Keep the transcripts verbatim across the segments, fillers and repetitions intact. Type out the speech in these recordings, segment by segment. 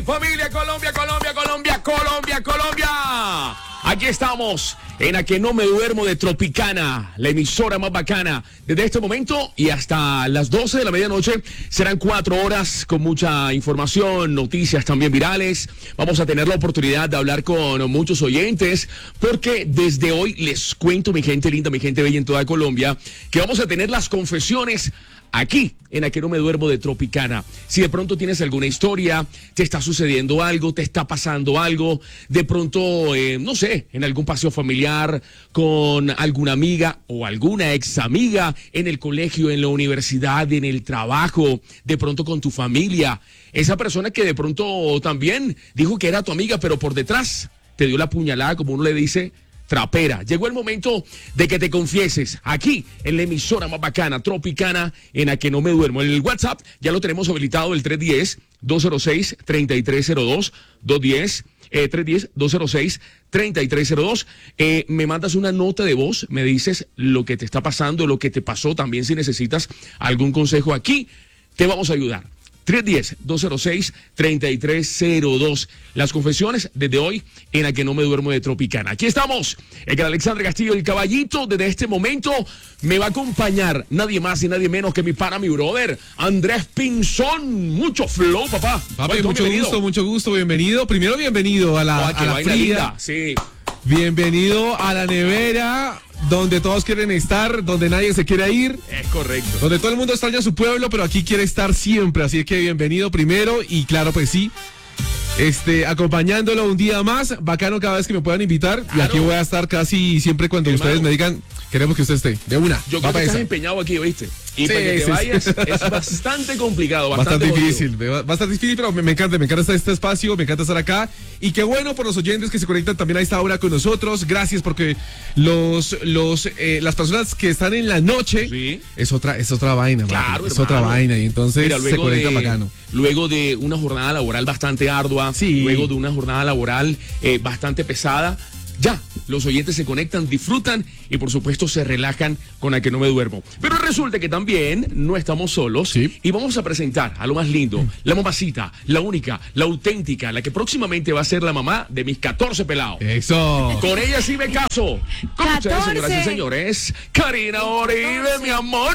Familia Colombia, Colombia, Colombia, Colombia, Colombia. Aquí estamos en A Que No Me Duermo de Tropicana, la emisora más bacana. Desde este momento y hasta las doce de la medianoche serán cuatro horas con mucha información, noticias también virales. Vamos a tener la oportunidad de hablar con muchos oyentes porque desde hoy les cuento, mi gente linda, mi gente bella en toda Colombia, que vamos a tener las confesiones aquí, en A Que No Me Duermo de Tropicana. Si de pronto tienes alguna historia, te está sucediendo algo, te está pasando algo, de pronto, eh, no sé, en algún paseo familiar, con alguna amiga o alguna ex amiga, en el colegio, en la universidad, en el trabajo, de pronto con tu familia, esa persona que de pronto también dijo que era tu amiga, pero por detrás te dio la puñalada, como uno le dice, trapera. Llegó el momento de que te confieses aquí en la emisora más bacana, Tropicana, en A Que No Me Duermo. En el WhatsApp ya lo tenemos habilitado, el tres uno cero, dos cero seis, tres tres cero dos, dos uno cero, eh, tres uno cero, dos cero seis, tres tres cero dos. Eh, me mandas una nota de voz, me dices lo que te está pasando, lo que te pasó, también si necesitas algún consejo aquí, te vamos a ayudar. tres uno cero, dos cero seis, tres tres cero dos. Las confesiones desde hoy en A Que No Me Duermo de Tropicana. Aquí estamos, el gran Alexandre Castillo, el caballito. Desde este momento me va a acompañar nadie más y nadie menos que mi pana, mi brother, Andrés Pinzón. Mucho flow, papá. Papi, mucho bienvenido. gusto, mucho gusto, bienvenido. Primero, bienvenido a la, oh, a la fría. Linda. Sí. Bienvenido a la nevera, donde todos quieren estar, donde nadie se quiere ir. Es correcto. Donde todo el mundo extraña su pueblo, pero aquí quiere estar siempre. Así que bienvenido primero y claro, pues sí, este, acompañándolo un día más. Bacano cada vez que me puedan invitar. Claro. Y aquí voy a estar casi siempre cuando Hermano. ustedes me digan, queremos que usted esté. De una. Yo creo que estás empeñado aquí, ¿oíste? Y sí, para que te sí, vayas sí. es bastante complicado, bastante, bastante difícil, bastante difícil, pero me, me encanta, me encanta este espacio, me encanta estar acá. Y qué bueno por los oyentes que se conectan también a esta hora con nosotros. Gracias porque los, los, eh, las personas que están en la noche sí. es otra, es otra vaina, claro, es otra vaina. Y entonces Mira, se conectan de, bacano. Luego de una jornada laboral bastante ardua, sí. luego de una jornada laboral eh, bastante pesada, ya, los oyentes se conectan, disfrutan y por supuesto se relajan con A Que No Me Duermo. Pero resulta que también no estamos solos sí. y vamos a presentar a lo más lindo, la mamacita, la única, la auténtica, la que próximamente va a ser la mamá de mis catorce pelados. Eso. Con ella sí me caso. Con ustedes, señoras y señores, Karina Oribe, mi amor.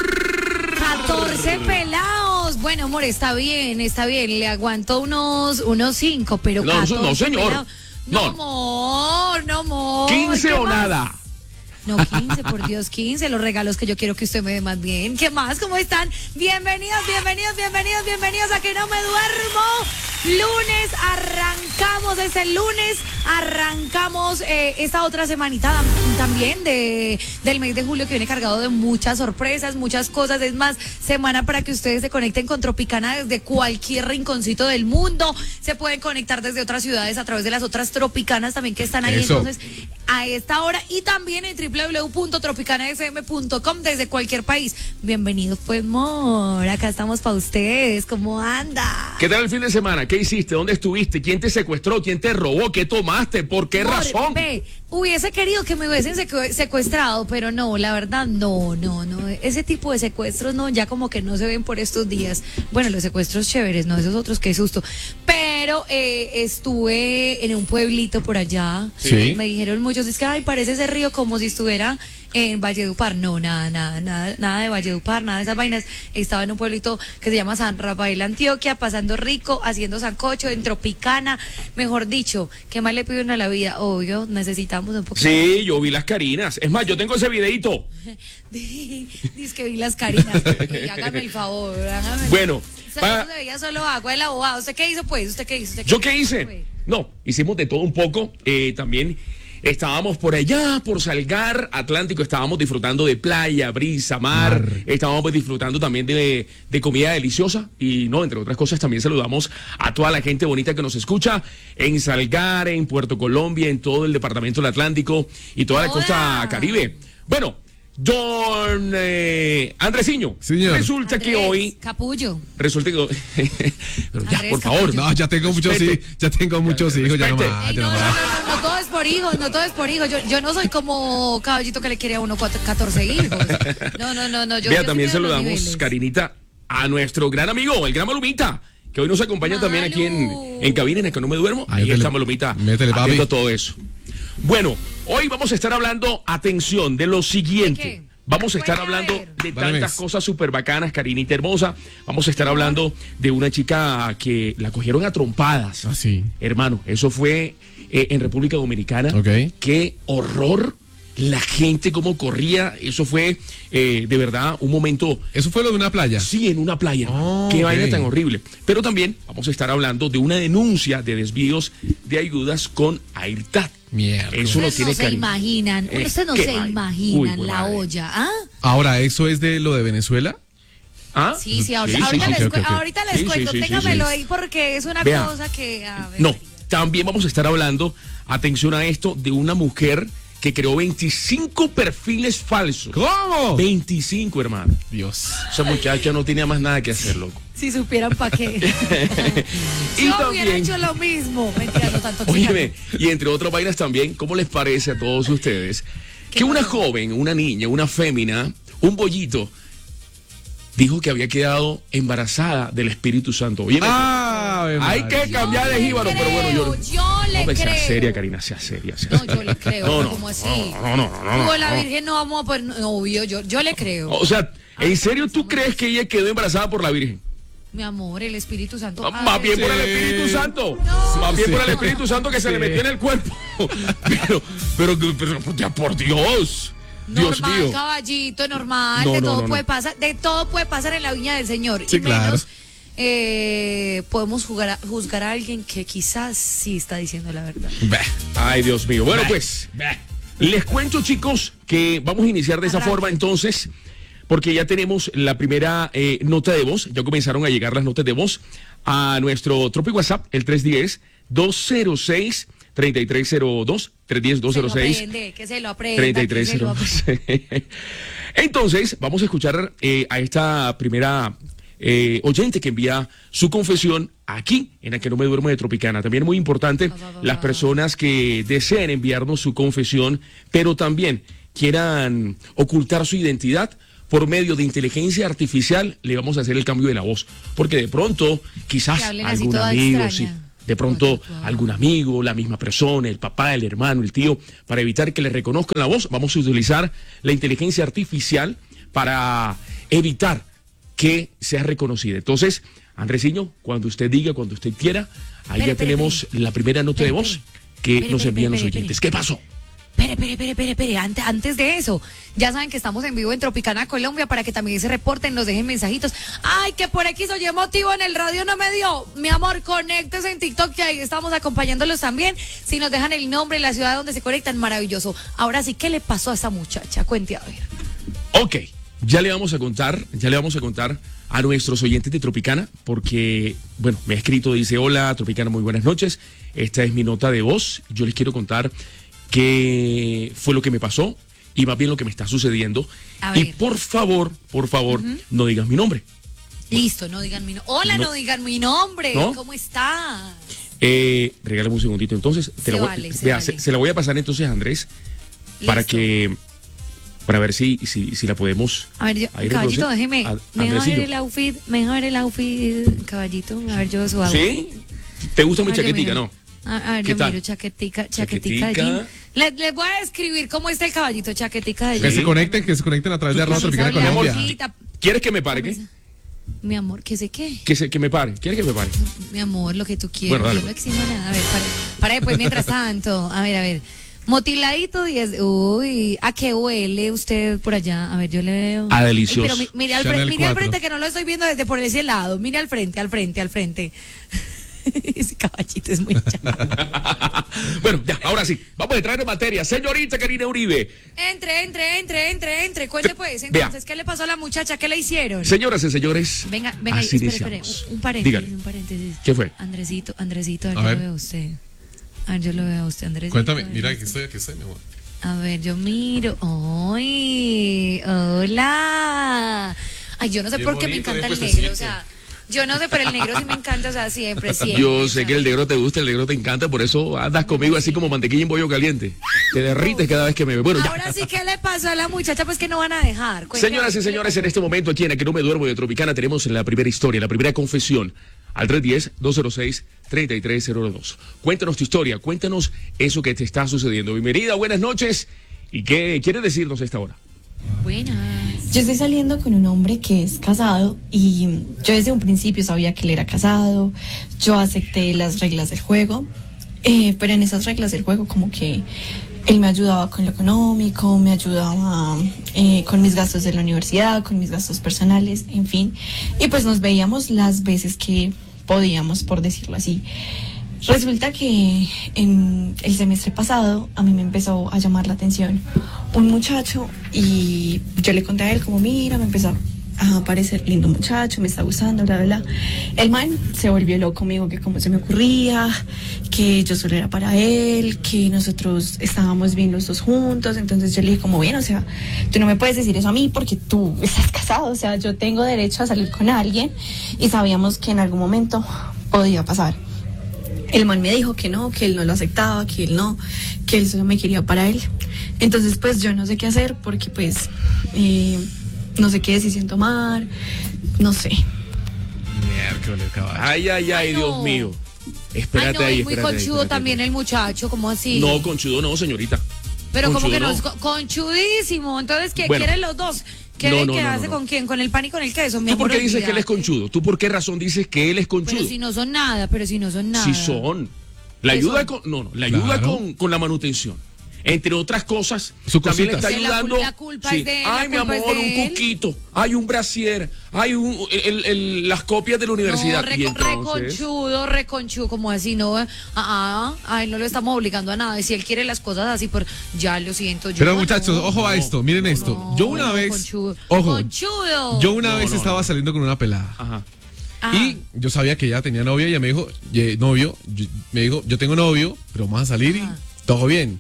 catorce pelados. Bueno, amor, está bien, está bien. Le aguanto unos, unos cinco, pero no, catorce no, señor. Pelados. No, no, amor, no, amor. quince o nada. No, quince, por Dios, quince, los regalos que yo quiero que usted me dé más bien. ¿Qué más? ¿Cómo están? Bienvenidos, bienvenidos, bienvenidos, bienvenidos a Que No Me Duermo. Lunes, arrancamos desde el lunes, arrancamos eh, esta otra semanita también de, del mes de julio que viene cargado de muchas sorpresas, muchas cosas. Es más, semana para que ustedes se conecten con Tropicana desde cualquier rinconcito del mundo. Se pueden conectar desde otras ciudades a través de las otras Tropicanas también que están ahí. Eso. Entonces, a esta hora y también en doble u doble u doble u punto tropicana f m punto com desde cualquier país. Bienvenidos, pues, amor. Acá estamos para ustedes. ¿Cómo anda? ¿Qué tal el fin de semana? ¿Qué hiciste? ¿Dónde estuviste? ¿Quién te secuestró? ¿Quién te robó? ¿Qué tomaste? ¿Por qué amor, razón? Ve, hubiese querido que me hubiesen secuestrado, pero no, la verdad, no, no, no. Ese tipo de secuestros, no, ya como que no se ven por estos días. Bueno, los secuestros chéveres, no, esos otros, qué susto. Pero eh, estuve en un pueblito por allá. Sí. Me dijeron muchos, es que, ay, parece ese río como si estuviera en Valledupar. No, nada, nada, nada, nada de Valledupar, nada de esas vainas. Estaba en un pueblito que se llama San Rafael, Antioquia, pasando rico, haciendo sancocho, en Tropicana. Mejor dicho, ¿qué más le piden a la vida? Obvio, necesitamos un poquito. Sí, yo vi las Carinas. Es más, yo tengo ese videito. Dice que vi las Carinas. Hágame el favor, hágame. Bueno. O sea, no se veía solo agua de la bobada. ¿Usted qué hizo, pues? ¿Usted qué hizo? ¿Usted qué ¿Yo hizo? qué hice? Pues? No, hicimos de todo un poco. Eh, también estábamos por allá, por Salgar Atlántico. Estábamos disfrutando de playa, brisa, mar. mar. Estábamos pues, disfrutando también de, de comida deliciosa. Y no, entre otras cosas, también saludamos a toda la gente bonita que nos escucha en Salgar, en Puerto Colombia, en todo el departamento del Atlántico y toda la Hola. costa Caribe. Bueno, don eh, Andresiño, Señor. resulta Andrés, que hoy Capullo. resulta que pero ya, Andrés, por favor, Capullo. No, ya tengo muchos hijos, ya tengo muchos hijos, ya no Respete. más, Ey, ya no, no no, más. no, no, no todo es por hijos, no todo es por hijos. Yo, yo no soy como Caballito que le quiere a uno cuatro, catorce hijos. No, no, no, no. Yo, Vea, yo también sí mido los saludamos, niveles. Karinita, a nuestro gran amigo, el gran Malumita. que hoy nos acompaña Malu. también aquí en, en cabina, en la que no me duermo. Ahí Métele. está Malomita, Métele, papi. haciendo todo eso. Bueno, hoy vamos a estar hablando, atención, de lo ¿De siguiente. qué? Vamos a estar Cuente a hablando ver. de Dale, tantas Mex. cosas súper bacanas, Karinita hermosa. Vamos a estar hablando de una chica que la cogieron a trompadas. Ah, sí. Hermano, eso fue eh, en República Dominicana. Ok. Qué horror. La gente como corría. Eso fue eh, de verdad un momento. Eso fue lo de una playa. Sí, en una playa. Oh, Qué ok. vaina tan horrible. Pero también vamos a estar hablando de una denuncia de desvíos de ayudas con AirTag. Mierda. Eso no Ustedes tiene no se cariño. imaginan, Eh, ustedes no qué se vaina. imaginan Uy, la madre. olla, ¿ah? Ahora, ¿eso es de lo de Venezuela? ¿Ah? Sí, sí, ahorita, Sí, ahorita sí, les, sí, ok, cu- ok. ahorita les Sí, sí, cuento, sí, sí, téngamelo sí. ahí porque es una Vea. cosa que... a ver, No, también vamos a estar hablando, atención a esto, de una mujer que creó veinticinco perfiles falsos. ¿Cómo? veinticinco, hermano. Dios. Esa muchacha no tenía más nada que hacer, loco. Si supieran para qué. Y Yo hubiera también- hecho lo mismo. Mentira, no tanto. Óyeme, y entre otras vainas también, ¿cómo les parece a todos ustedes ¿Qué que una pasó? joven, una niña, una fémina, un bollito, dijo que había quedado embarazada del Espíritu Santo? Oye, Ah, hay que cambiar de jíbaro, pero bueno, yo... Yo le Hombre, sea creo. seria, Karina, sea seria. Sea No, seria. yo le creo, No, pero no, ¿cómo así? No, no, no, no, no, Con la no. Virgen no vamos a poner, no, obvio, yo, yo le creo. O sea, ¿en serio tú crees que ella quedó embarazada por la Virgen? Mi amor, el Espíritu Santo. Ah, Más bien sí. por el Espíritu Santo. No. Más bien Sí. por el Espíritu Santo que se Sí. le metió en el cuerpo. Pero, pero, pero, ya por Dios. Dios Normal, mío. caballito, normal, No, de no, todo no, puede no. pasar, de todo puede pasar en la viña del Señor. Sí, y menos claro. eh, podemos jugar a- juzgar a alguien que quizás sí está diciendo la verdad. Bah. Ay, Dios mío. Bueno, pues, les cuento, chicos, que vamos a iniciar de esa Arranque. forma entonces, porque ya tenemos la primera eh, nota de voz. Ya comenzaron a llegar las notas de voz a nuestro Tropic WhatsApp, el tres uno cero, dos cero seis, tres tres cero dos, tres uno cero, dos cero seis. Se lo aprende, que se lo aprenda. treinta y que tres se lo cero aprenda. dos. Entonces, vamos a escuchar eh, a esta primera eh, oyente que envía su confesión aquí, en la que no me duermo de Tropicana. También muy importante, Va, va, va, las va. personas que deseen enviarnos su confesión, pero también quieran ocultar su identidad. Por medio de inteligencia artificial le vamos a hacer el cambio de la voz, porque de pronto quizás Que hablen así algún toda amigo, extraña. sí, de pronto Wow. algún amigo, la misma persona, el papá, el hermano, el tío, para evitar que le reconozcan la voz, vamos a utilizar la inteligencia artificial para evitar que sea reconocida. Entonces, Andresiño, cuando usted diga, cuando usted quiera, ahí Espere, ya espere, tenemos la primera nota de Espere, voz espere. que Espere, nos espere, envían los espere, oyentes. espere. ¿Qué pasó? Espere, espere, espere, espere, espere. Antes, antes de eso, ya saben que estamos en vivo en Tropicana, Colombia, para que también se reporten, nos dejen mensajitos. Ay, que por aquí soy emotivo en el radio no me dio. Mi amor, conéctese en TikTok, que ahí estamos acompañándolos también. Si nos dejan el nombre y la ciudad donde se conectan, maravilloso. Ahora sí, ¿qué le pasó a esa muchacha? Cuente a ver. Ok, ya le vamos a contar, ya le vamos a contar a nuestros oyentes de Tropicana, porque, bueno, me ha escrito, dice, hola, Tropicana, muy buenas noches, esta es mi nota de voz, yo les quiero contar qué fue lo que me pasó y más bien lo que me está sucediendo. A Y ver. por favor, por favor, no digas mi nombre. Listo, no digan mi nombre. Hola, no, No. digan mi nombre. ¿No? ¿Cómo está? Eh, regálame un segundito, entonces, te Se la voy- vale, se vea, vale. se, se la voy a pasar entonces a Andrés, para Listo. que, para ver si, si, si la podemos... A ver, yo, ahí caballito, reproducir. déjeme. A- Me deja ver Andresillo. el outfit, me deja ver el outfit, caballito. A ver, yo su outfit. ¿Sí? ¿Te gusta mi A ver, yo chaquetica, miro. no? A, a ver, ¿Qué yo tal? miro chaquetica, chaquetica, de Chaquetica. jean. Les, les voy a describir cómo está el caballito, chaquetica de Que Sí. se conecten, que se conecten a través de arroba Camisa Tropicana Colombia. blancita. ¿Quieres que me pare? ¿Qué? Mi amor, ¿qué sé qué? Que, se, que me pare. ¿Quieres que me pare? Mi amor, lo que tú quieras. Bueno, dale, Yo no pues. eximo nada. A ver, para, para después, mientras tanto. A ver, a ver. Motiladito diez. Uy, ¿a qué huele usted por allá? A ver, yo le veo. Ah, delicioso. Ay, pero mi- mire al, Chanel frente, mire al cuatro. frente, que no lo estoy viendo desde por ese lado. Mire al frente, al frente, al frente. Ese caballito es muy chaval. Bueno, ya, ahora sí. Vamos a entrar en materia. Señorita Karina Uribe. Entre, entre, entre, entre, entre. Cuente pues. Vea. Entonces, ¿qué le pasó a la muchacha? ¿Qué le hicieron? Señoras y señores. Venga, venga, así espere, espere, iniciamos. un, un paréntesis, Dígale. un paréntesis. ¿Qué fue? Andresito, Andresito, a ver, A yo ver. lo veo a usted. A ver, yo lo veo a usted, Andresito. Cuéntame, a ver, mira, yo- aquí estoy, aquí estoy, mi amor. A ver, yo miro. ¡Ay! ¡Hola! Ay, yo no sé Qué por qué me bonito, encanta bien el negro, o sea, yo no sé, pero el negro sí me encanta, o sea, siempre, siempre. Yo o sé sea. que el negro te gusta, el negro te encanta, por eso andas conmigo así como mantequilla en bollo caliente. Te derrites cada vez que me ve. Bueno, ya. Ahora sí, ¿qué le pasó a la muchacha? Pues que no van a dejar. Cuéntame, Señoras y ¿qué le señores, pasó? en este momento aquí en A Que No Me Duermo de Tropicana tenemos la primera historia, la primera confesión. al tres uno cero, dos cero seis, tres tres cero dos. Cuéntanos tu historia, cuéntanos eso que te está sucediendo. Bienvenida, buenas noches. ¿Y qué quieres decirnos a esta hora? Buenas. Yo estoy saliendo con un hombre que es casado y yo desde un principio sabía que él era casado, yo acepté las reglas del juego, eh, pero en esas reglas del juego como que él me ayudaba con lo económico, me ayudaba eh, con mis gastos de la universidad, con mis gastos personales, en fin, y pues nos veíamos las veces que podíamos, por decirlo así. Resulta que en el semestre pasado a mí me empezó a llamar la atención un muchacho y yo le conté a él como, mira, me empezó a parecer lindo muchacho, me está gustando, bla, bla, bla. El man se volvió loco conmigo, que cómo se me ocurría, que yo solo era para él, que nosotros estábamos bien los dos juntos. Entonces yo le dije como, bien, o sea, tú no me puedes decir eso a mí porque tú estás casado, o sea, yo tengo derecho a salir con alguien y sabíamos que en algún momento podía pasar. El man me dijo que no, que él no lo aceptaba, que él no, que él solo me quería para él. Entonces, pues yo no sé qué hacer porque pues eh, no sé qué decisión tomar, no sé. Miércoles, caballo. Ay, ay, ay, Ay, no. Dios mío. Espérate Ay, no, ahí, es muy espérate ahí, conchudo espérate también ahí. el muchacho, ¿cómo así? No, conchudo no, señorita. Pero como conchudo que no, no. es co- conchudísimo. Entonces, ¿qué Bueno. quieren los dos? ¿Qué No, ven no, que no, hace no. con quién? ¿Con el pan y con el queso? Mi ¿Tú por amor, qué dices que él es olvídate. conchudo? ¿Tú por qué razón dices que él es conchudo? Pero si no son nada, pero si no son nada. Sí son. La ¿Qué ayuda son? con, no, no, la ayuda Claro. con, con la manutención. Entre otras cosas, Su también le cosita. está Sí, la ayudando. cul- la culpa es de él, la Ay, mi culpa amor, es de un él. cuquito, hay un brasier, hay un, el- el- las copias de la universidad. No, y reco- entonces, reconchudo, reconchudo, como así, no, ah, ah, a él no lo estamos obligando a nada. Y si él quiere las cosas así, por ya lo siento yo. Pero muchachos, no, ojo a esto, miren esto. no, Yo una no, vez, conchudo. ojo, Conchudo. yo una No, vez no, estaba no. saliendo con una pelada. Ajá. Ah, Y yo sabía que ella tenía novia y ella me dijo, "Ye- novio, yo- me dijo, yo tengo novio, pero vamos a salir Ajá. y todo bien.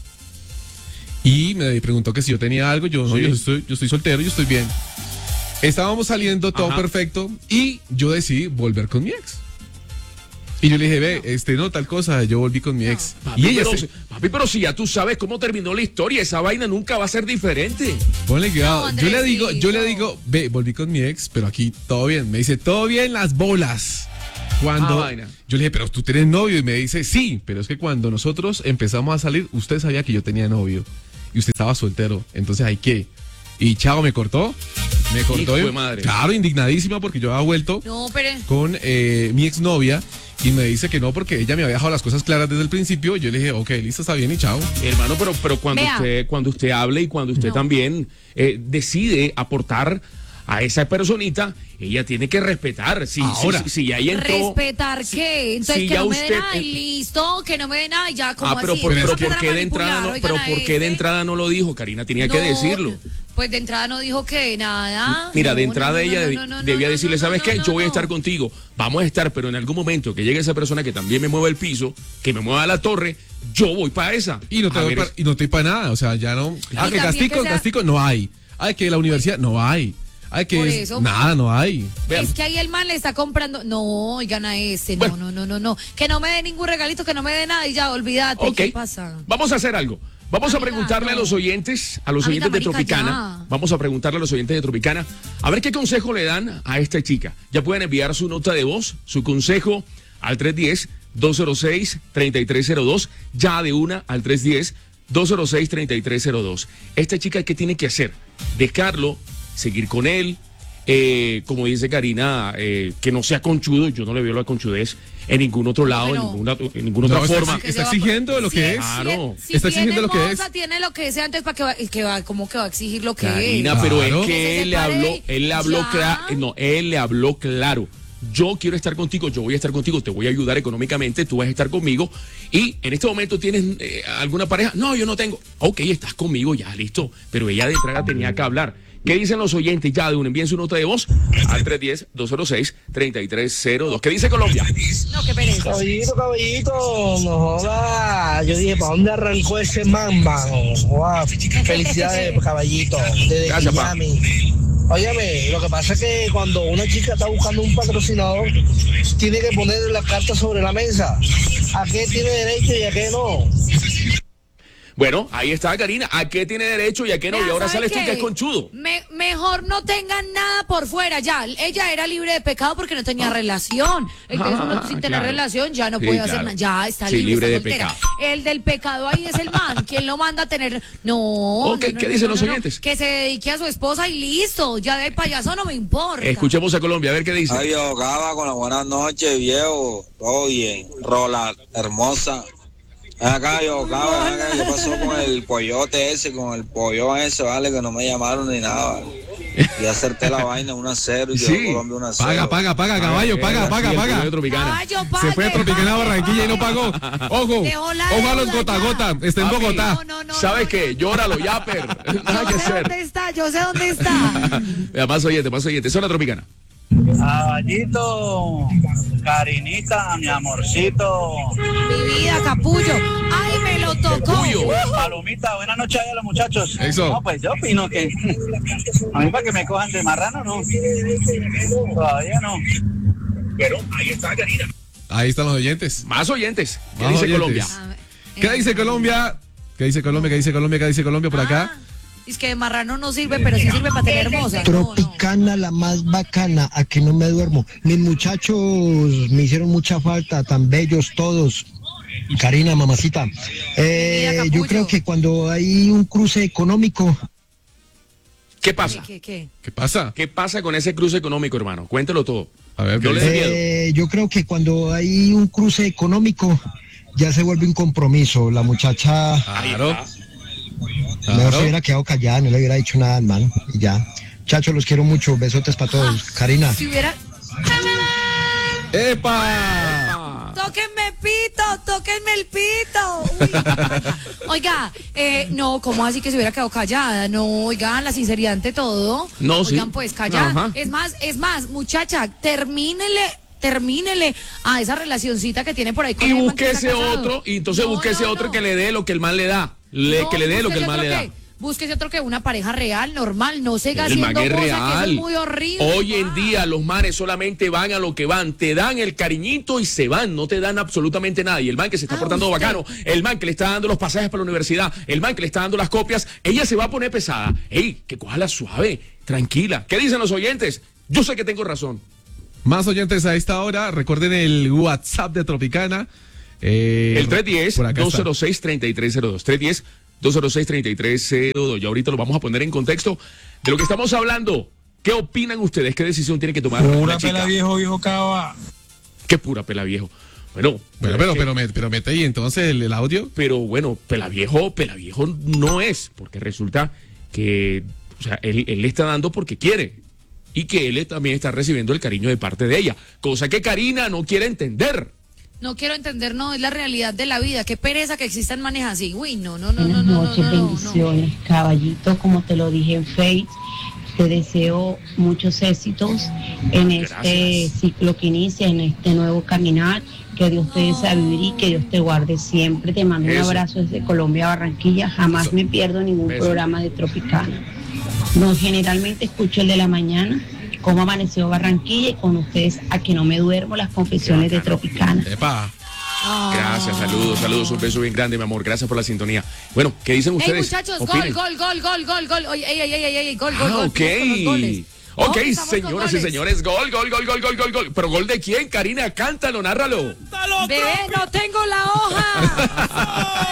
Y me preguntó que si yo tenía algo, yo no, Sí. yo estoy, yo estoy soltero, yo estoy bien. Estábamos saliendo todo Ajá. perfecto y yo decidí volver con mi ex. Y yo le dije, ve, este no, tal cosa, yo volví con mi ex. Papi, Y ella pero, se, si- papi, pero si ya tú sabes cómo terminó la historia, esa vaina nunca va a ser diferente. ponle cuidado. No, yo le digo, yo le Andresito. digo, ve, volví con mi ex, pero aquí todo bien. Me dice, todo bien las bolas. Cuando Ah, vaina. yo le dije, pero tú tienes novio, y me dice, sí, pero es que cuando nosotros empezamos a salir, usted sabía que yo tenía novio y usted estaba soltero, entonces hay que. Y chao, me cortó, me cortó. Hijo de y- madre. Claro, indignadísima porque yo había vuelto no, pero. con eh, mi exnovia y me dice que no porque ella me había dejado las cosas claras desde el principio. Yo le dije, ok, listo, está bien y chao. Hermano, pero, pero cuando Vea. usted, cuando usted hable y cuando usted No. también eh, decide aportar a esa personita, ella tiene que respetar. Si, Ahora. si, si ya ella entró. ¿Respetar qué? Entonces si que ya no me usted- dé nada y listo, que no me dé nada y ya, como Ah, pero, así. por, Entonces pero van a ¿por qué de entrada no, manipular, pero oigan a por qué de este. entrada no lo dijo? Karina tenía que No, decirlo. Pues de entrada no dijo que nada. Mira, No, de no, entrada no, ella no, debi- no, no, debía no, decirle, no, ¿sabes no, qué? no, Yo voy a no. estar contigo, vamos a estar, pero en algún momento que llegue esa persona que también me mueva el piso, que me mueva la torre, yo voy para esa. Y no te A doy ver, pa- y no estoy para nada, o sea, ya no. Ah, que también castigo, que sea- castigo, no hay. Ay, que la universidad, no hay. Ay, que Por es- eso, nada, no hay. Vean. Es que ahí el man le está comprando. No, oigan a este. No, Bueno. no, no, no, no. Que no me dé ningún regalito, que no me dé nada y ya, olvídate. Ok, ¿Qué pasa? vamos a hacer algo. Vamos a Amiga, preguntarle a no. los oyentes, a los Amiga, oyentes de marica, Tropicana. ya. Vamos a preguntarle a los oyentes de Tropicana a ver qué consejo le dan a esta chica. Ya pueden enviar su nota de voz, su consejo al tres uno cero, dos cero seis, tres tres cero dos. Ya de una al tres uno cero, dos cero seis, tres tres cero dos. Esta chica, ¿qué tiene que hacer? Dejarlo, seguir con él. Eh, como dice Karina, eh, que no sea conchudo. Yo no le veo la conchudez en ningún otro lado, Bueno. en ninguna, en ninguna No, otra está, forma. Que está se va a exigiendo lo Si que es- es. Claro. Si, Está tiene exigiendo lo que moza, es. tiene lo que es antes para que va, que va, como que va a exigir lo que Karina, es. pero Claro. es Que que se él le separe habló, él le habló ya. claro, no, él le habló claro. Yo quiero estar contigo, yo voy a estar contigo, te voy a ayudar económicamente, tú vas a estar conmigo. Y en este momento tienes eh, alguna pareja. No, yo no tengo. Ok, estás conmigo, ya, listo. Pero ella de entrada tenía que hablar. ¿Qué dicen los oyentes? Ya de un envíen su nota de voz al tres uno cero, dos cero seis, tres tres cero dos. ¿Qué dice Colombia? No, qué pereza. Caballito, caballito, no joda. Yo dije, ¿para dónde arrancó ese man, mano? Wow, felicidades, caballito, desde Gracias, pa. Miami. Óyeme, lo que pasa es que cuando una chica está buscando un patrocinador, tiene que poner las cartas sobre la mesa. ¿A qué tiene derecho y a qué no? Bueno, ahí está Karina. ¿A qué tiene derecho y a qué no? Vea, Y ahora ¿sabe sales tú qué? que es conchudo. Me, mejor no tengan nada por fuera, ya. Ella era libre de pecado porque no tenía relación. Entonces, Ah, uno sin tener claro. relación ya no Sí, puede claro. hacer nada. Ya está Sí, libre, libre de está soltera. pecado. El del pecado ahí es el man. ¿Quién lo manda a tener? No. Ok, no, no, ¿qué no, dicen no, los no, no. oyentes? Que se dedique a su esposa y listo. Ya de payaso no me importa. Escuchemos a Colombia, a ver qué dice. Ay, yo, Gaba, con la buenas noches, viejo. Todo bien. Rola, hermosa. Ven acá, yo, Gaba, ven acá, ¿qué pasó con el pollote ese, con el pollón ese, vale? Que no me llamaron ni nada, vale. Y acerté la vaina uno a cero y quedó Sí. Colombia uno a cero. Paga, paga, paga, caballo, paga, paga, Sí, el paga. poder Tropicana. Caballo, Se fue a pague, Tropicana pague, Barranquilla y no pague. pagó. Ojo, Dejó la ojo a los deuda gota a ya. gota. Está en Papi, Bogotá. No, no, no, ¿Sabes no, qué? Llóralo, Yapper. Nada que Yo sé hacer. dónde está, yo sé dónde está. Vea, más oyente, más oyente. Zona Tropicana. Caballito, Karinita, mi amorcito. Mi vida, capullo. Ay, me lo tocó. Capullo. Palomita, buenas noches a los muchachos. Eso. No, pues yo opino que a mí para que me cojan de marrano, no. Todavía no. Pero ahí está Karina. Ahí están los oyentes. Más oyentes. ¿Qué Más dice oyentes. Colombia? Ah, ¿Qué eh, dice Colombia? ¿Qué dice Colombia? ¿Qué dice Colombia? ¿Qué dice Colombia por acá? ah, Es que de marrano no sirve, pero sí sirve para tener hermosa. No, no. Tropicana, la más bacana, a que no me duermo. Mis muchachos me hicieron mucha falta, tan bellos todos. Karina, mamacita. Eh, Mira, yo capullo. creo que cuando hay un cruce económico, ¿Qué ¿Qué, pasa? qué, qué? ¿Qué pasa? ¿Qué pasa con ese cruce económico, hermano? Cuéntelo todo. A ver, Yo ¿qué le dice? doy miedo. eh, yo creo que cuando hay un cruce económico, ya se vuelve un compromiso. La muchacha Claro. mejor se Claro. hubiera quedado callada, no le hubiera dicho nada al man y ya. Muchachos, los quiero mucho. Besotes para todos. Karina. Si hubiera... ¡Epa! tóquenme pito, tóquenme el pito. Uy, oiga, eh, no, ¿cómo así que se hubiera quedado callada? No, oigan, la sinceridad ante todo. No, sí. Oigan, pues callada. Ajá. Es más, es más, muchacha, termínele, termínele a esa relacioncita que tiene por ahí con Y el man que búsquese está casado. otro, y entonces No, búsquese no, otro no. que le dé lo que el man le da. Le- No, que le dé lo que el búsquese man le otro da. que- Búsquese otro que una pareja real, normal, no siga El man haciendo es cosas que eso real. es muy horrible. Hoy en pa. día los manes solamente van a lo que van, te dan el cariñito y se van, no te dan absolutamente nada. Y el man que se está Ah, portando usted. bacano, el man que le está dando los pasajes para la universidad, el man que le está dando las copias, ella se va a poner pesada. Ey, que cójala suave, tranquila. ¿Qué dicen los oyentes? Yo sé que tengo razón. Más oyentes a esta hora. Recuerden el WhatsApp de Tropicana. Eh, El tres uno cero, por acá dos está. cero seis, tres tres cero dos. tres uno cero, dos cero seis, tres tres cero dos. Y ahorita lo vamos a poner en contexto de lo que estamos hablando. ¿Qué opinan ustedes? ¿Qué decisión tiene que tomar Pura la chica? pela viejo, viejo cava. Qué pura pela viejo. Bueno, Pero, es pero, que- pero, me- pero mete ahí entonces el, el audio. pero bueno, pela viejo, pela viejo no es, porque resulta que, o sea, él, él le está dando porque quiere. Y que él también está recibiendo el cariño de parte de ella. Cosa que Karina no quiere entender. No quiero entender, no, es la realidad de la vida. Qué pereza que existan manes así. Uy, no, no, no, no, Buenas no, no, noches, no, no, no. bendiciones, caballito, como te lo dije en Face, te deseo muchos éxitos en este Gracias. ciclo que inicia, en este nuevo caminar, que Dios te dé sabiduría y que Dios te guarde siempre. Te mando un Eso. abrazo desde Colombia, Barranquilla, jamás Eso. me pierdo ningún Eso. programa de Tropicana. No, generalmente escucho el de la mañana, cómo amaneció Barranquilla y con ustedes a que no me duermo, las confesiones de Tropicana. ¡Epa! Gracias, saludos, saludos, un beso bien grande, mi amor. Gracias por la sintonía. Bueno, ¿qué dicen Ey, ustedes? muchachos, gol, Opinen. gol, gol, gol, gol, gol. Oye, ey, ey, ey, ey, ey, gol, gol, Ah, gol. ok. Vamos con los goles. Ok, Gol, estamos con señoras y goles. señores, gol, gol, gol, gol, gol, gol, gol. ¿Pero gol de quién? Karina, cántalo, nárralo. Bebé, no tengo la hoja.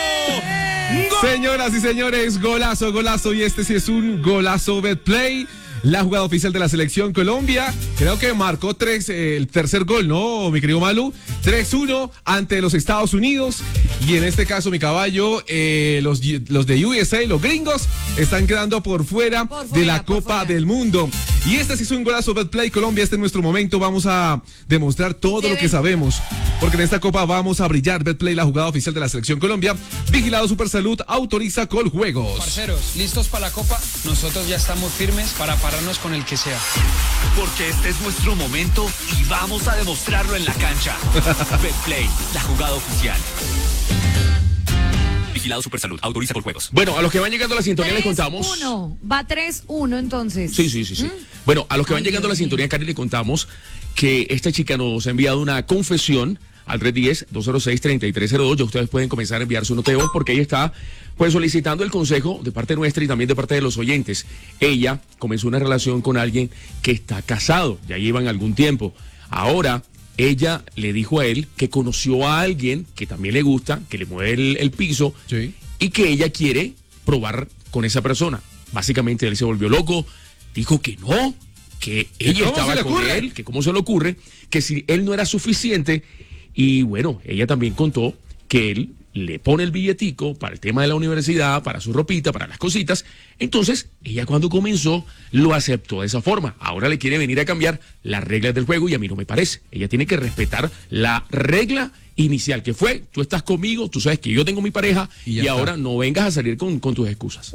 Señoras y señores, golazo, golazo. Y este sí es un golazo Betplay. La jugada oficial de la selección Colombia. Creo que marcó tres, eh, el tercer gol, ¿no, mi querido Malu? tres uno ante los Estados Unidos. Y en este caso, mi caballo, eh, los, los de U S A, los gringos, están quedando por fuera, Por de fuera, la por Copa fuera. del Mundo. Y este sí es un golazo Betplay Colombia. Este es nuestro momento. Vamos a demostrar todo lo que Deben. sabemos. Porque en esta Copa vamos a brillar. Betplay, la jugada oficial de la selección Colombia. Vigilado Supersalud, autoriza Coljuegos. Parceros, ¿listos para la Copa? Nosotros ya estamos firmes para pararnos con el que sea. Porque este es nuestro momento y vamos a demostrarlo en la cancha. Betplay, la jugada oficial. Vigilado Supersalud, autoriza por juegos. Bueno, a los que van llegando a la sintonía les tres contamos. uno. Va tres uno entonces. Sí, sí, sí, sí. Bueno, a los que van Ay, llegando a la Dios mío. sintonía, Cari, le contamos que esta chica nos ha enviado una confesión al tres uno cero, dos cero seis, tres tres cero dos. Ya ustedes pueden comenzar a enviar su nota de voz porque ella está pues solicitando el consejo de parte nuestra y también de parte de los oyentes. Ella comenzó una relación con alguien que está casado, ya llevan algún tiempo. Ahora ella le dijo a él que conoció a alguien que también le gusta, que le mueve el, el piso, sí, y que ella quiere probar con esa persona. Básicamente él se volvió loco, dijo que no, que ella estaba con él, que cómo se le ocurre, que si él no era suficiente. Y bueno, ella también contó que él le pone el billetico para el tema de la universidad, para su ropita, para las cositas. Entonces, ella cuando comenzó lo aceptó de esa forma. Ahora le quiere venir a cambiar las reglas del juego y a mí no me parece. Ella tiene que respetar la regla inicial, que fue, tú estás conmigo, tú sabes que yo tengo mi pareja y, y ahora no vengas a salir con, con tus excusas.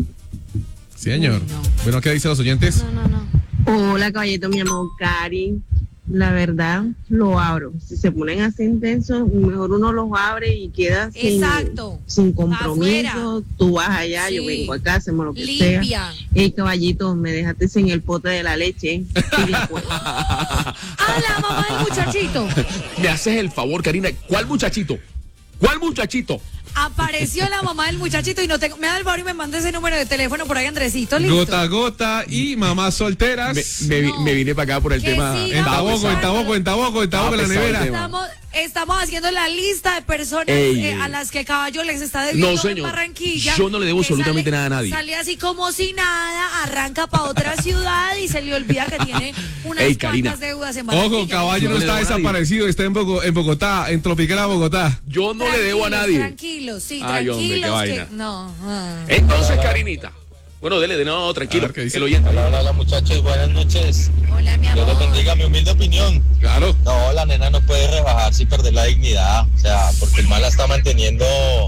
Sí, señor. Uy, no. Bueno, ¿qué dicen los oyentes? No, no, no. Hola, caballito, mi amor, Cari. La verdad, lo abro. Si se ponen así intensos, mejor uno los abre y queda sin, Exacto. sin compromiso. Afuera. Tú vas allá, Sí. yo vengo acá, hacemos lo que Limpia. sea. Ey, caballito, me dejaste sin el pote de la leche. Y después, Ah, la mamá del muchachito. Me haces el favor, Karina. ¿Cuál muchachito? ¿Cuál muchachito? Apareció la mamá del muchachito y no tengo. Me da el favor y me manda ese número de teléfono por ahí, Andresito. ¿Listo? Gota a gota y mamás solteras. Me, me, No. me vine para acá por el Que tema. siga En Taboco, en Taboco, en Taboco, en Taboco, en la Ah, pesado el nevera. tema. Estamos, estamos haciendo la lista de personas Ey, eh, ey. a las que Caballo les está debiendo No, señor. en Barranquilla. Yo no le debo que absolutamente sale- nada a nadie. Sale así como si nada, arranca para otra ciudad y se le olvida que tiene unas Ey, Karina. cuantas deudas en Barranquilla. Ojo, caballo Yo no no le está debo a nadie. desaparecido, está en, Bogo- en Bogotá, en Tropicana, Bogotá. Yo no le debo a Tranquilos, nadie. Tranquilos, sí, Ay, hombre, qué tranquilos. vaina. que, no. ah. Entonces, Karinita. Bueno, dele, de no, tranquilo. A ver, ¿qué dice? El oyente. Hola, hola, muchachos, buenas noches. Hola, mi Dios les amor. bendiga, mi humilde opinión. Claro. No, la nena no puede rebajarse y perder la dignidad, o sea, porque el mal la está manteniendo,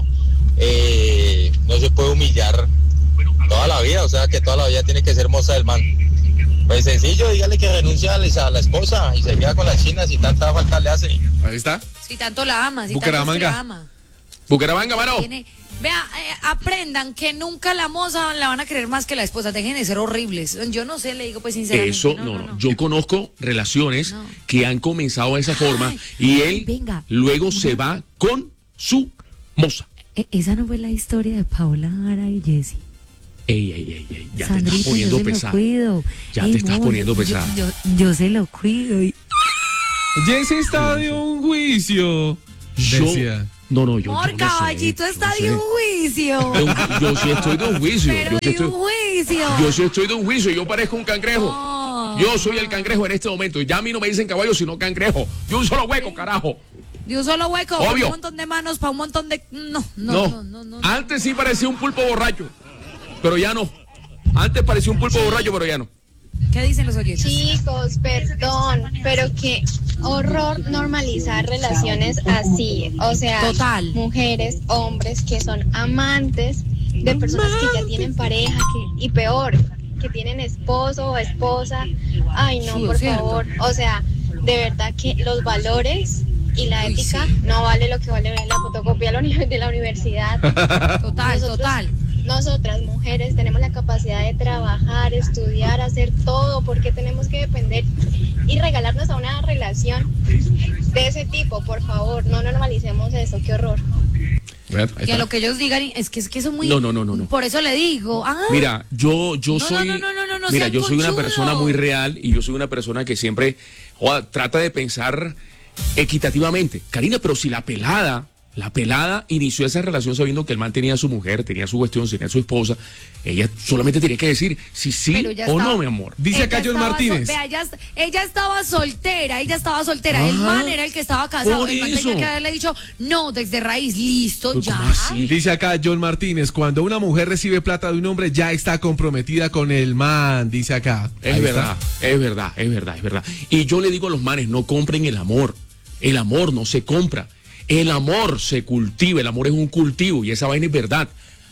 eh, no se puede humillar toda la vida, o sea, que toda la vida tiene que ser moza del man. Pues sencillo, dígale que renuncia a la a la esposa y se queda con las chinas y tanta falta le hace. Ahí está. Si tanto la ama, si tanto Bucaramanga. la ama. Bucaramanga, mano. Tiene- vea, eh, aprendan que nunca la moza la van a querer más que la esposa. Dejen de ser horribles. Yo no sé, le digo pues sinceramente. Eso, no, no, Yo conozco relaciones No. que han comenzado de esa forma Ay, y ay, él venga. luego se va con su moza. E- Esa no fue la historia de Paola Jara y Jessy. Ey, ey, ey, ey, ya te Sandrita, estás poniendo yo se pesada. lo cuido. Ya Ey, te estás no, poniendo yo- pesada. Yo, yo se lo cuido. y- Jessy está de un juicio. Yo, Decía. no, no, yo, Amor, yo no sé, caballito yo está no de sé. un juicio. De un- Yo sí estoy de un juicio. Pero Yo sí de estoy, un juicio. yo sí estoy de un juicio. Yo parezco un cangrejo. No. Yo soy el cangrejo en este momento. Ya a mí no me dicen caballo, sino cangrejo. Yo un solo hueco, carajo. De un solo hueco, Obvio. un montón de manos para un montón de. No, no, No. no, no. no, no. Antes sí parecía un pulpo borracho, pero ya no. Antes parecía un pulpo borracho, pero ya no. ¿Qué dicen los oyentes? Chicos, perdón, pero qué horror normalizar relaciones así. O sea, Total. mujeres, hombres que son amantes de personas que ya tienen pareja que, y peor, que tienen esposo o esposa. Ay, no, Sí, por es cierto. favor. O sea, de verdad que los valores y la Uy, ética sí. no vale lo que vale la fotocopia de la uni- de la universidad. Total, Nosotros- total. Nosotras, mujeres, tenemos la capacidad de trabajar, estudiar, hacer todo, porque tenemos que depender y regalarnos a una relación de ese tipo, por favor, no normalicemos eso, qué horror. Bueno, ahí Que a está. lo que ellos digan es que es que son muy. No, no, no, no, no. Por eso le digo. Ah, Mira, yo, yo No, soy. no, no, no, no, no mira, sean yo soy una conchudos. persona muy real y yo soy una persona que siempre joda, trata de pensar equitativamente. Karina, pero si la pelada, la pelada inició esa relación sabiendo que el man tenía a su mujer, tenía su cuestión, tenía a su esposa, ella solamente tenía que decir si sí Pero ya o estaba- no, mi amor. Dice ella acá John estaba Martínez. sol- vea, ella, est- ella estaba soltera, ella estaba soltera. El Ajá. man era el que estaba casado. Por El man eso. tenía que haberle dicho, no, desde raíz, listo, Pero ya. ¿cómo así? Dice acá John Martínez, cuando una mujer recibe plata de un hombre ya está comprometida con el man, dice acá. Es Ahí verdad, es verdad, es verdad, es verdad. Y yo le digo a los manes, no compren el amor. El amor no se compra. El amor se cultiva, el amor es un cultivo y esa vaina es verdad.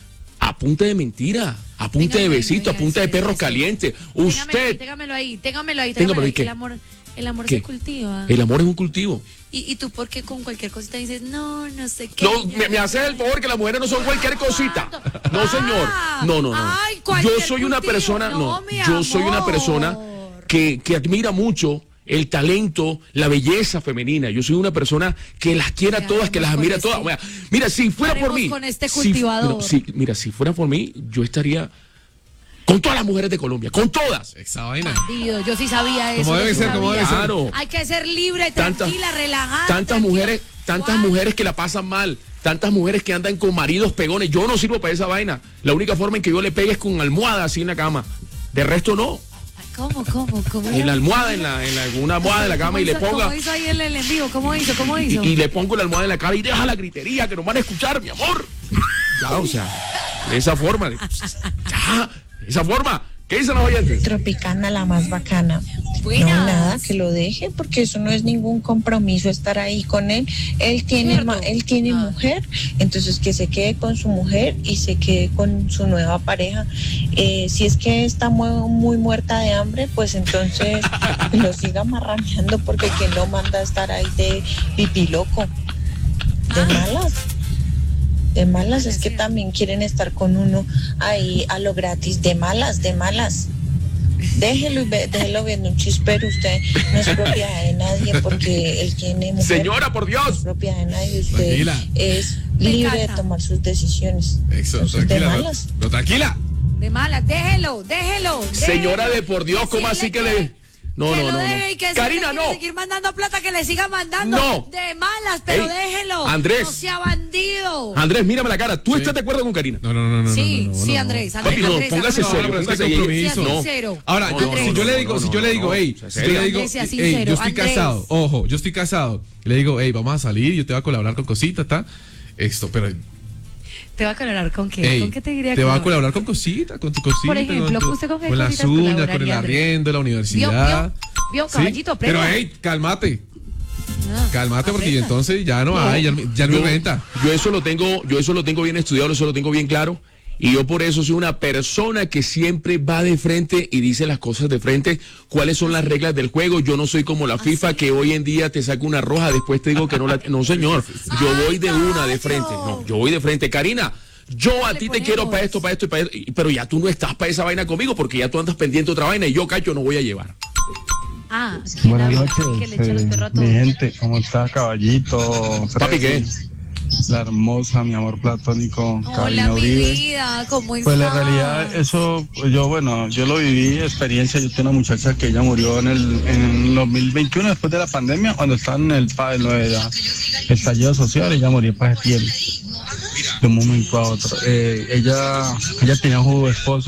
A punta de mentira, a punta Téngame de ahí, besito, a oiga, punta de sí, perro sí. caliente. Téngamelo ahí, Usted, téngamelo ahí, téngamelo ahí, Téngamelo téngamelo ahí, ahí. ¿qué? El amor, el amor ¿Qué? se cultiva. el amor es un cultivo. Y, y tú, ¿por qué con cualquier cosita dices, no, no sé qué? No, me, me haces el favor que las mujeres no son cualquier cosita. No, señor. No, no, no. Ay, cualquier Yo soy una cultivo. persona, No, no. mi Yo soy una amor. persona que, que admira mucho el talento, la belleza femenina. Yo soy una persona que las quiere a todas, que las admira a todas. Mira, mira, si fuera por mí... con este si- cultivador. si- mira, si fuera por mí, yo estaría con todas las mujeres de Colombia, con todas. Esa vaina. Bandido, yo sí sabía eso. Como yo debe sí ser, como sabía. debe ser. Claro. Hay que ser libre, Tantas- tranquila, relajada. Tantas tranquila. mujeres, tantas Guau. mujeres que la pasan mal, tantas mujeres que andan con maridos pegones. Yo no sirvo para esa vaina. La única forma en que yo le pegue es con almohada así en la cama. De resto no. ¿Cómo, cómo, cómo? En la almohada, en la, en la, en una almohada de la cama y le ¿Cómo hizo- ponga. ¿Cómo hizo ahí el, el en vivo? ¿Cómo hizo? ¿Cómo Y, hizo? y le pongo la almohada en la cara y deja la gritería que nos van a escuchar, mi amor. Ya, o sea, de esa forma. de- Ya, de esa forma. ¿Qué dicen los oyentes? Tropicana, la más bacana. Buenas. No, nada, que lo deje, porque eso no es ningún compromiso estar ahí con él. Él tiene, Cierto. ma- él tiene Ah. mujer, entonces que se quede con su mujer y se quede con su nueva pareja. Eh, si es que está muy, muy muerta de hambre, pues entonces lo siga marraneando, porque quien lo manda a estar ahí de pipiloco. De malas. De malas, es que también quieren estar con uno ahí a lo gratis, de malas, de malas. Déjelo, y ve- déjelo viendo un chispero, usted no es propiedad de nadie porque él tiene mujer. Señora, por Dios. No es propiedad de nadie, usted Tranquila. es Me libre de encanta. tomar sus decisiones. Eso, Entonces, de tranquila. malas. No, no, tranquila. De malas, déjelo, déjelo. Señora déjelo. de por Dios, ¿cómo así que Decirle le.? No, que no, lo no. deje y que no. si Karina, le no. quiere seguir mandando plata, que le siga mandando. No. De malas, pero Ey, déjelo. Andrés. No sea bandido. Andrés, mírame la cara. ¿Tú estás de acuerdo con Karina? No, no, no, no. Sí, no, no, no, sí, no. Andrés. Andrés, Papi, no, Andrés, póngase Andrés. serio, No, pero es que póngase hay ella- compromiso. Sea No. sincero. Ahora, yo- Andrés. si yo le digo, no, si yo le digo, no, hey, no, si yo le digo, Andrés, sea hey, sincero, yo estoy Andrés. casado, ojo, yo estoy casado. Le digo, hey, vamos a salir, yo te voy a colaborar con cositas, ¿está? Esto, pero, ¿Te va a colaborar con qué? hey, ¿Con qué te diría te va a colaborar? colaborar con cositas, con tu cosita. Por ejemplo, con, ¿usted con qué con las cositas uñas, con el colaboraría, Andrés? arriendo, la universidad. ¿Vio? ¿Vio? ¿Sí? Caballito, Pero, aprenda. hey, cálmate. Ah, Cálmate porque aprenda. entonces ya no hay, ya, ya no hay Yo, renta. yo eso lo tengo, yo eso lo tengo bien estudiado, eso lo tengo bien claro. Y yo por eso soy una persona que siempre va de frente y dice las cosas de frente, cuáles son las reglas del juego. Yo no soy como la FIFA que hoy en día te saca una roja, después te digo que no la... No, señor, yo voy de una de frente. No, yo voy de frente. Karina, yo a le ti te quiero ponemos? para esto, para esto y para esto, y- pero ya tú no estás para esa vaina conmigo porque ya tú andas pendiente de otra vaina y yo, cacho, no voy a llevar. Ah, ¿quién Buenas habla? noches, Que le echa los eh, perros a mi todos. gente, ¿cómo está Caballito? Papi, ¿qué? La hermosa, mi amor platónico, Hola, Karina mi Uribe. vida, ¿cómo estás? Pues la realidad, eso, pues yo, bueno, yo lo viví, experiencia, yo tengo una muchacha que ella murió en el en dos mil veintiuno, después de la pandemia, cuando estaba en el, pa- en lo de la- el estallido social, ella murió para septiembre, de un momento a otro. Eh, ella, ella tenía un esposo